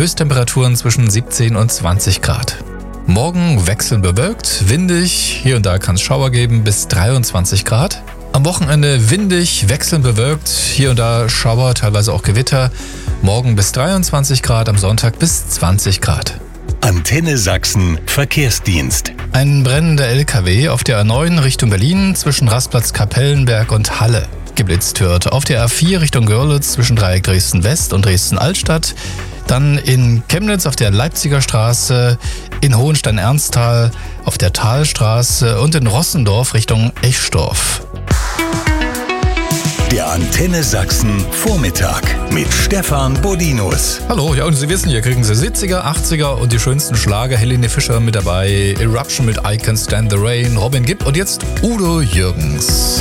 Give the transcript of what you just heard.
Höchsttemperaturen zwischen 17 und 20 Grad. Morgen wechselnd bewölkt, windig, hier und da kann es Schauer geben, bis 23 Grad. Am Wochenende windig, wechselnd bewölkt, hier und da Schauer, teilweise auch Gewitter. Morgen bis 23 Grad, am Sonntag bis 20 Grad. Antenne Sachsen Verkehrsdienst. Ein brennender LKW auf der A9 Richtung Berlin zwischen Rastplatz Kapellenberg und Halle geblitzt wird. Auf der A4 Richtung Görlitz zwischen Dreieck Dresden-West und Dresden-Altstadt. Dann in Chemnitz auf der Leipziger Straße, in Hohenstein-Ernsthal auf der Talstraße und in Rossendorf Richtung Echdorf. Der Antenne Sachsen Vormittag mit Stefan Bodinus. Hallo, ja, und Sie wissen, hier kriegen Sie 70er, 80er und die schönsten Schlager. Helene Fischer mit dabei, Eruption mit I Can Stand the Rain, Robin Gibb und jetzt Udo Jürgens.